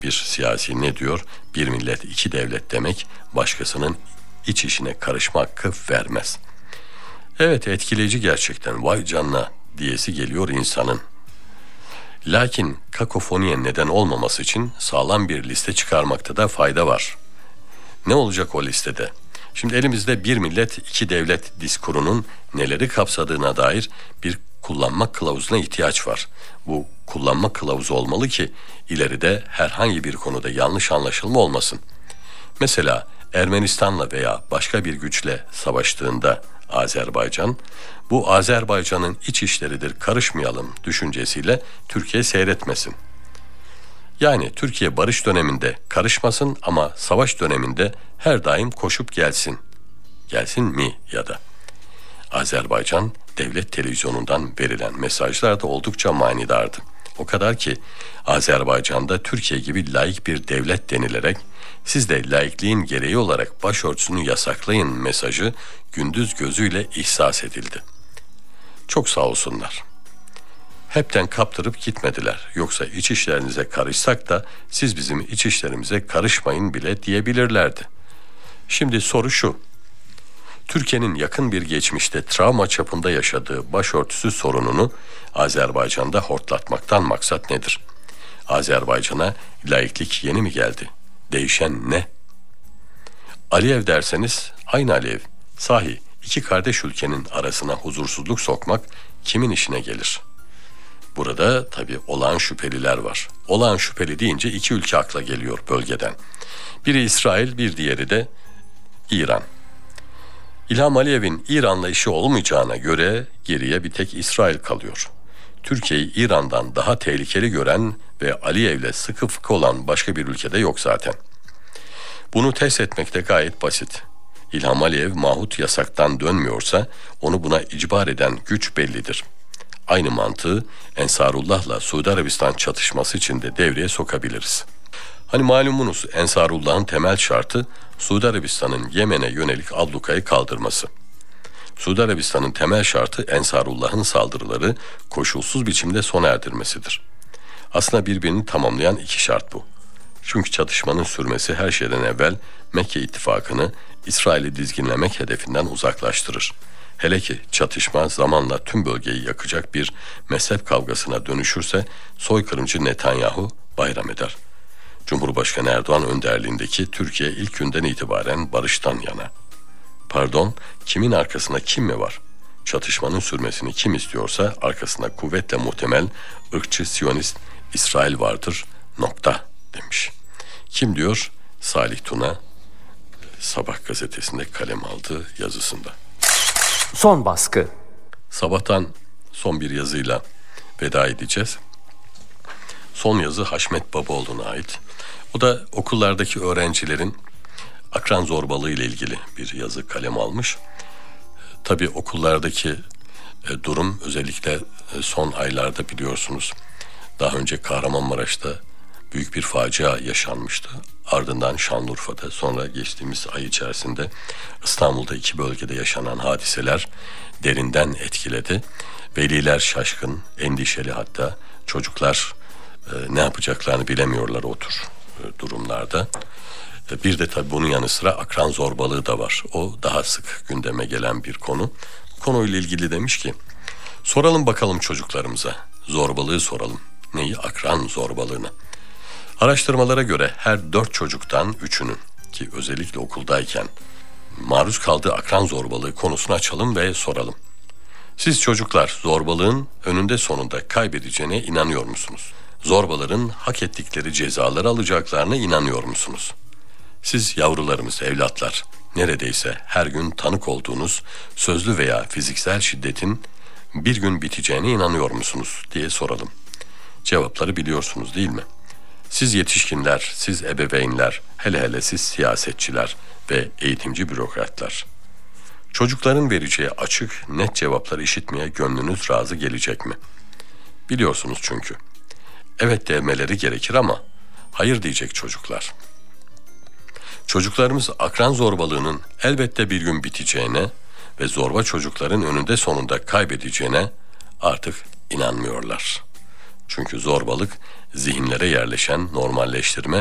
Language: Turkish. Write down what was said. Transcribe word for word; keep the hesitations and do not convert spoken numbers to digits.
Bir siyasi ne diyor? Bir millet iki devlet demek başkasının iç işine karışma hakkı vermez. Evet, etkileyici gerçekten, vay canına diyesi geliyor insanın. Lakin kakofoniye neden olmaması için sağlam bir liste çıkarmakta da fayda var. Ne olacak o listede? Şimdi elimizde bir millet iki devlet diskurunun neleri kapsadığına dair bir kullanma kılavuzuna ihtiyaç var. Bu kullanma kılavuzu olmalı ki ileride herhangi bir konuda yanlış anlaşılma olmasın. Mesela Ermenistan'la veya başka bir güçle savaştığında Azerbaycan, bu Azerbaycan'ın iç işleridir, karışmayalım düşüncesiyle Türkiye seyretmesin. Yani Türkiye barış döneminde karışmasın ama savaş döneminde her daim koşup gelsin. Gelsin mi ya da? Azerbaycan devlet televizyonundan verilen mesajlar da oldukça manidardı. O kadar ki Azerbaycan'da Türkiye gibi laik bir devlet denilerek siz de laikliğin gereği olarak başörtüsünü yasaklayın mesajı gündüz gözüyle ihsas edildi. Çok sağ olsunlar. Hepten kaptırıp gitmediler. Yoksa iç işlerinize karışsak da siz bizim iç işlerimize karışmayın bile diyebilirlerdi. Şimdi soru şu. Türkiye'nin yakın bir geçmişte travma çapında yaşadığı başörtüsü sorununu Azerbaycan'da hortlatmaktan maksat nedir? Azerbaycan'a laiklik yeni mi geldi? Değişen ne? Aliyev derseniz aynı Aliyev. Sahi iki kardeş ülkenin arasına huzursuzluk sokmak kimin işine gelir? Burada tabii olağan şüpheliler var. Olağan şüpheli deyince iki ülke akla geliyor bölgeden. Biri İsrail, bir diğeri de İran. İlham Aliyev'in İran'la işi olmayacağına göre geriye bir tek İsrail kalıyor. Türkiye'yi İran'dan daha tehlikeli gören ve Aliyev'le sıkı fıkı olan başka bir ülkede yok zaten. Bunu test etmek de gayet basit. İlham Aliyev mahut yasaktan dönmüyorsa onu buna icbar eden güç bellidir. Aynı mantığı Ensarullah'la Suudi Arabistan çatışması için de devreye sokabiliriz. Hani malumunuz Ensarullah'ın temel şartı Suudi Arabistan'ın Yemen'e yönelik ablukayı kaldırması. Suudi Arabistan'ın temel şartı Ensarullah'ın saldırıları koşulsuz biçimde sona erdirmesidir. Aslında birbirini tamamlayan iki şart bu. Çünkü çatışmanın sürmesi her şeyden evvel Mekke ittifakını İsrail'i dizginlemek hedefinden uzaklaştırır. Hele ki çatışma zamanla tüm bölgeyi yakacak bir mezhep kavgasına dönüşürse soykırımcı Netanyahu bayram eder. Cumhurbaşkanı Erdoğan önderliğindeki Türkiye ilk günden itibaren barıştan yana. Pardon, kimin arkasında kim mi var? Çatışmanın sürmesini kim istiyorsa arkasında kuvvetle muhtemel ırkçı Siyonist İsrail vardır, nokta demiş. Kim diyor? Salih Tuna Sabah gazetesinde kalem aldığı yazısında. Son baskı. Sabahtan son bir yazıyla veda edeceğiz. Son yazı Haşmet Babaoğlu'na ait. O da okullardaki öğrencilerin akran zorbalığı ile ilgili bir yazı kalem almış. Tabii okullardaki e, durum özellikle e, son aylarda biliyorsunuz. Daha önce Kahramanmaraş'ta büyük bir facia yaşanmıştı. Ardından Şanlıurfa'da, sonra geçtiğimiz ay içerisinde İstanbul'da iki bölgede yaşanan hadiseler derinden etkiledi. Veliler şaşkın, endişeli, hatta çocuklar e, ne yapacaklarını bilemiyorlar o tür e, durumlarda. E, bir de tabii bunun yanı sıra akran zorbalığı da var. O daha sık gündeme gelen bir konu. Konuyla ilgili demiş ki, soralım bakalım çocuklarımıza, zorbalığı soralım. Neyi? Akran zorbalığını. Araştırmalara göre her dört çocuktan üçünün, ki özellikle okuldayken maruz kaldığı akran zorbalığı konusunu açalım ve soralım. Siz çocuklar zorbalığın önünde sonunda kaybedeceğine inanıyor musunuz? Zorbaların hak ettikleri cezaları alacaklarına inanıyor musunuz? Siz yavrularımız, evlatlar, neredeyse her gün tanık olduğunuz sözlü veya fiziksel şiddetin bir gün biteceğine inanıyor musunuz diye soralım. Cevapları biliyorsunuz değil mi? Siz yetişkinler, siz ebeveynler, hele hele siz siyasetçiler ve eğitimci bürokratlar. Çocukların vereceği açık, net cevapları işitmeye gönlünüz razı gelecek mi? Biliyorsunuz çünkü. Evet demeleri gerekir ama hayır diyecek çocuklar. Çocuklarımız akran zorbalığının elbette bir gün biteceğine ve zorba çocukların önünde sonunda kaybedeceğine artık inanmıyorlar. Çünkü zorbalık zihinlere yerleşen normalleştirme